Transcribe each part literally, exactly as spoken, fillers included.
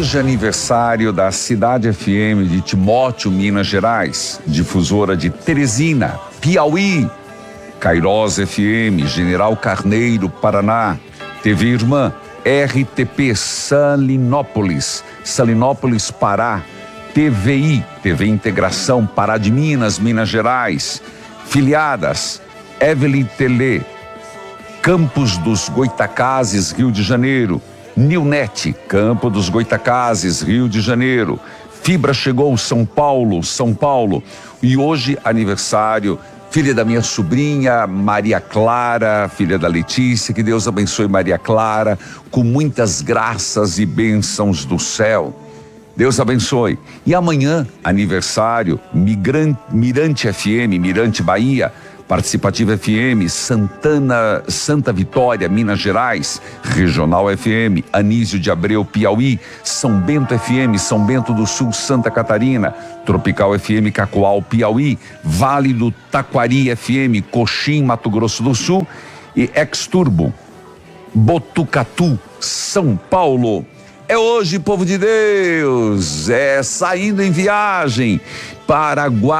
Hoje é aniversário da Cidade F M de Timóteo, Minas Gerais, difusora de Teresina, Piauí, Cairós F M, General Carneiro, Paraná, T V Irmã, R T P Salinópolis, Salinópolis, Pará, T V I, T V Integração, Pará de Minas, Minas Gerais, filiadas, Evelyn Tele, Campos dos Goitacazes, Rio de Janeiro, Nilnet, Campo dos Goitacazes, Rio de Janeiro, Fibra chegou, São Paulo, São Paulo, e hoje aniversário, filha da minha sobrinha Maria Clara, filha da Letícia, que Deus abençoe Maria Clara, com muitas graças e bênçãos do céu. Deus abençoe. E amanhã, aniversário, Migrante, Mirante F M, Mirante Bahia, Participativa F M, Santana, Santa Vitória, Minas Gerais, Regional F M, Anísio de Abreu, Piauí, São Bento F M, São Bento do Sul, Santa Catarina, Tropical F M, Cacoal, Piauí, Vale do Taquari F M, Coxim, Mato Grosso do Sul e Ex-Turbo, Botucatu, São Paulo. É hoje, povo de Deus, é saindo em viagem para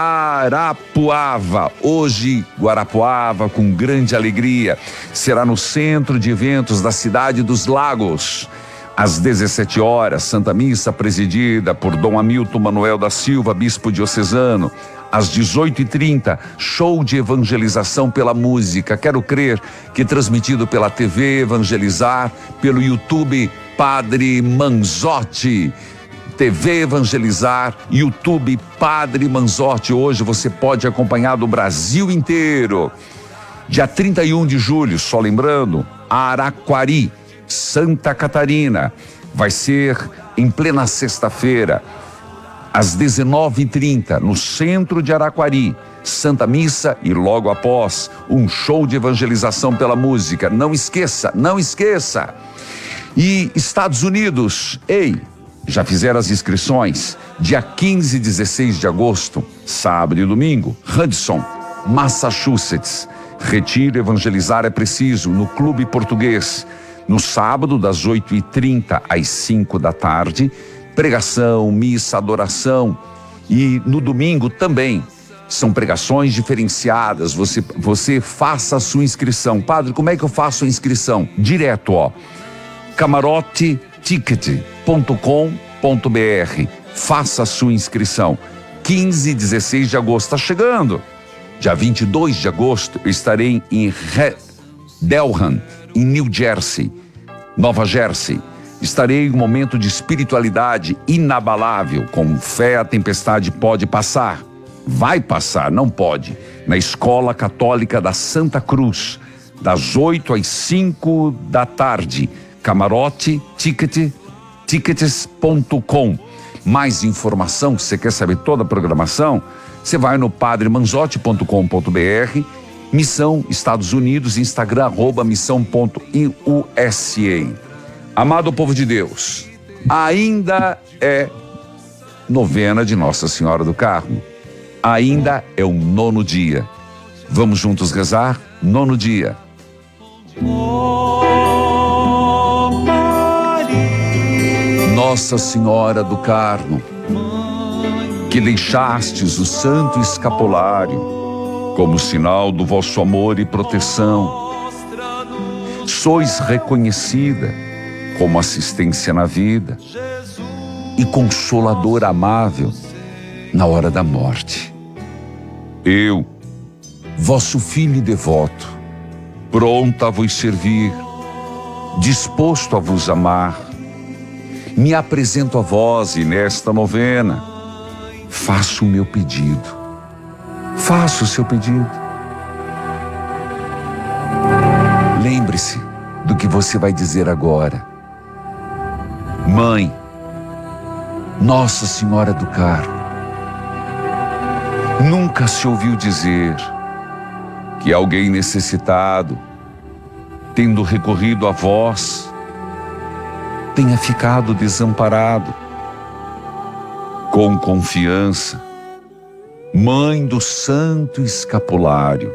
Guarapuava. Hoje, Guarapuava, com grande alegria, será no centro de eventos da cidade dos Lagos. Às dezessete horas, Santa Missa presidida por Dom Hamilton Manuel da Silva, bispo diocesano. Às dezoito e trinta, show de evangelização pela música. Quero crer que transmitido pela T V Evangelizar, pelo YouTube Padre Manzotti. T V Evangelizar, YouTube Padre Manzotti. Hoje você pode acompanhar do Brasil inteiro. Dia trinta e um de julho, só lembrando, Araquari, Santa Catarina. Vai ser em plena sexta-feira, às dezenove e trinta, no centro de Araquari, Santa Missa e logo após, um show de evangelização pela música. Não esqueça, não esqueça. E Estados Unidos, ei, já fizeram as inscrições? Dia quinze e dezesseis de agosto, sábado e domingo, Hudson, Massachusetts. Retiro Evangelizar é Preciso, no Clube Português. No sábado, das oito e trinta às cinco da tarde, pregação, missa, adoração. E no domingo também são pregações diferenciadas. Você, você faça a sua inscrição. Padre, como é que eu faço a inscrição? Direto, ó. camarote ticket ponto com ponto br. Faça a sua inscrição. quinze e dezesseis de agosto está chegando. Dia vinte e dois de agosto eu estarei em Delran, em New Jersey, Nova Jersey. Estarei em um momento de espiritualidade inabalável. Com fé a tempestade pode passar. Vai passar, não pode. Na Escola Católica da Santa Cruz, das oito às cinco da tarde. Camarote ticket, tickets ponto com. Mais informação, se você quer saber toda a programação, você vai no padre manzotti ponto com ponto br, Missão Estados Unidos, Instagram, arroba missão ponto u s a. Amado povo de Deus, ainda é novena de Nossa Senhora do Carmo. Ainda é o nono dia. Vamos juntos rezar? Nono dia. Nossa Senhora do Carmo, que deixastes o santo escapulário como sinal do vosso amor e proteção, sois reconhecida como assistência na vida e consoladora amável na hora da morte. Eu, vosso filho devoto, pronto a vos servir, disposto a vos amar, me apresento a vós e nesta novena faço o meu pedido. Faça o seu pedido. Lembre-se do que você vai dizer agora. Mãe, Nossa Senhora do Carmo, nunca se ouviu dizer que alguém necessitado, tendo recorrido a vós, tenha ficado desamparado. Com confiança, Mãe do Santo Escapulário,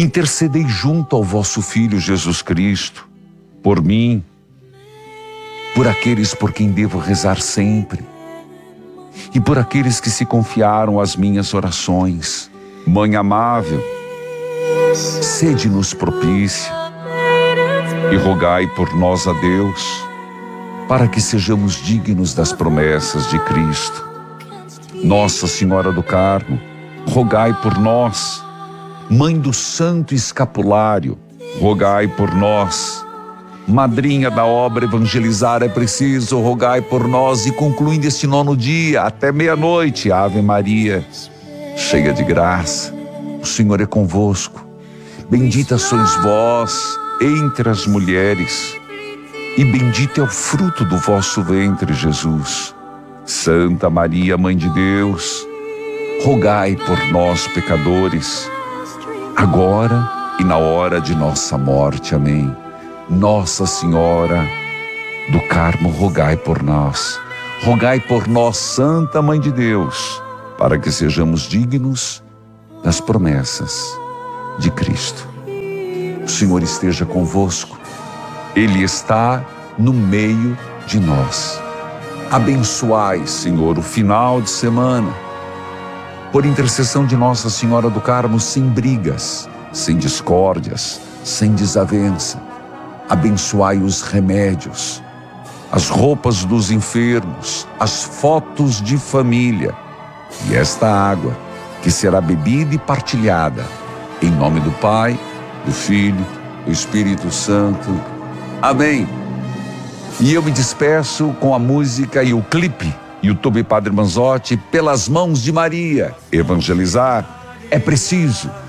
intercedei junto ao vosso Filho Jesus Cristo, por mim, por aqueles por quem devo rezar sempre e por aqueles que se confiaram às minhas orações. Mãe amável, sede-nos propícia e rogai por nós a Deus, para que sejamos dignos das promessas de Cristo. Nossa Senhora do Carmo, rogai por nós. Mãe do Santo Escapulário, rogai por nós. Madrinha da obra Evangelizar é Preciso, rogai por nós. E concluindo este nono dia, até meia-noite, Ave Maria, cheia de graça, o Senhor é convosco. Bendita sois vós entre as mulheres, e bendito é o fruto do vosso ventre, Jesus. Santa Maria, Mãe de Deus, rogai por nós, pecadores, agora e na hora de nossa morte. Amém. Nossa Senhora do Carmo, rogai por nós. Rogai por nós, Santa Mãe de Deus, para que sejamos dignos das promessas de Cristo. O Senhor esteja convosco. Ele está no meio de nós. Abençoai, Senhor, o final de semana, por intercessão de Nossa Senhora do Carmo, sem brigas, sem discórdias, sem desavença. Abençoai os remédios, as roupas dos enfermos, as fotos de família e esta água que será bebida e partilhada. Em nome do Pai, do Filho, do Espírito Santo. Amém. E eu me despeço com a música e o clipe, YouTube Padre Manzotti, Pelas Mãos de Maria. Evangelizar é preciso.